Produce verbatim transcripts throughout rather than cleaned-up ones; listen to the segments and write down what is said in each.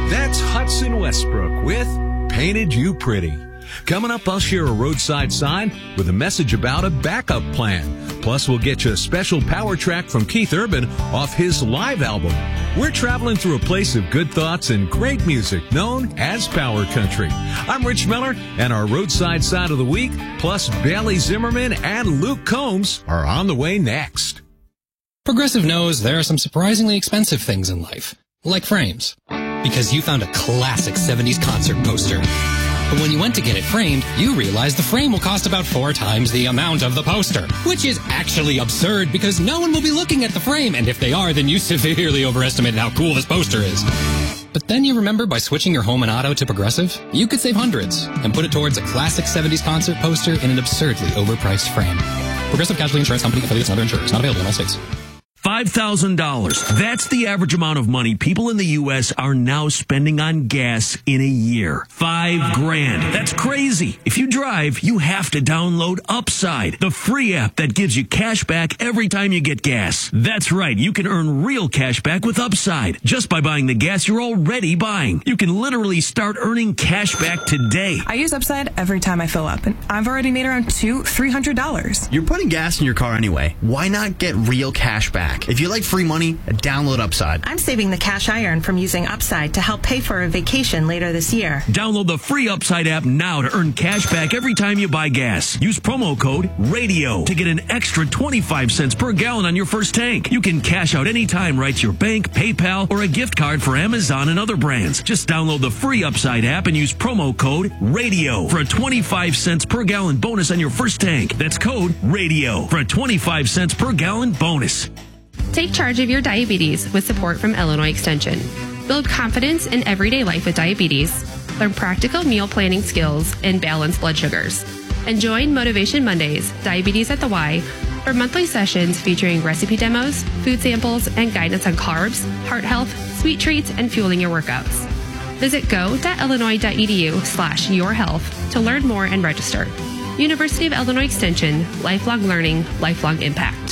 That's Hudson Westbrook with Painted You Pretty. Coming up, I'll share a roadside sign with a message about a backup plan. Plus, we'll get you a special power track from Keith Urban off his live album. We're traveling through a place of good thoughts and great music known as Power Country. I'm Rich Miller, and our roadside sign of the week, plus Bailey Zimmerman and Luke Combs are on the way next. Progressive knows there are some surprisingly expensive things in life, like frames. Because you found a classic seventies concert poster. But when you went to get it framed, you realized the frame will cost about four times the amount of the poster. Which is actually absurd because no one will be looking at the frame, and if they are, then you severely overestimated how cool this poster is. But then you remember by switching your home and auto to Progressive, you could save hundreds and put it towards a classic seventies concert poster in an absurdly overpriced frame. Progressive Casualty Insurance Company, affiliates, and other insurers. Not available in all states. five thousand dollars. That's the average amount of money people in the U S are now spending on gas in a year. Five grand. That's crazy. If you drive, you have to download Upside, the free app that gives you cash back every time you get gas. That's right. You can earn real cash back with Upside just by buying the gas you're already buying. You can literally start earning cash back today. I use Upside every time I fill up, and I've already made around two, three hundred dollars. You're putting gas in your car anyway. Why not get real cash back? If you like free money, download Upside. I'm saving the cash I earn from using Upside to help pay for a vacation later this year. Download the free Upside app now to earn cash back every time you buy gas. Use promo code RADIO to get an extra twenty-five cents per gallon on your first tank. You can cash out anytime right to your bank, PayPal, or a gift card for Amazon and other brands. Just download the free Upside app and use promo code RADIO for a twenty-five cents per gallon bonus on your first tank. That's code RADIO for a twenty-five cents per gallon bonus. Take charge of your diabetes with support from Illinois Extension. Build confidence in everyday life with diabetes. Learn practical meal planning skills and balance blood sugars. And join Motivation Mondays, Diabetes at the Y, for monthly sessions featuring recipe demos, food samples, and guidance on carbs, heart health, sweet treats, and fueling your workouts. Visit go.illinois.edu slash your health to learn more and register. University of Illinois Extension, lifelong learning, lifelong impact.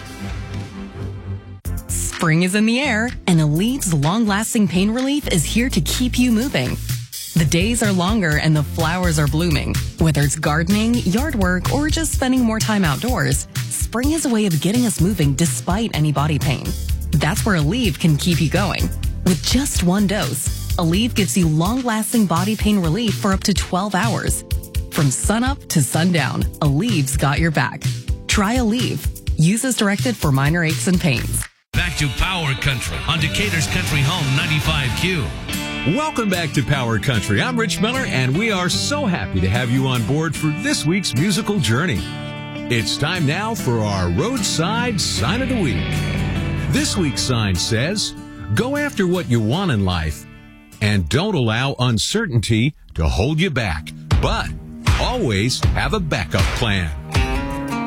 Spring is in the air, and Alleve's long-lasting pain relief is here to keep you moving. The days are longer and the flowers are blooming. Whether it's gardening, yard work, or just spending more time outdoors, spring is a way of getting us moving despite any body pain. That's where Alleve can keep you going. With just one dose, Alleve gives you long-lasting body pain relief for up to twelve hours. From sunup to sundown, Alleve's got your back. Try Alleve. Use as directed for minor aches and pains. Back to Power Country on Decatur's Country Home ninety-five Q. Welcome back to Power Country. I'm Rich Miller, and we are so happy to have you on board for this week's musical journey. It's time now for our roadside sign of the week. This week's sign says, go after what you want in life and don't allow uncertainty to hold you back, but always have a backup plan.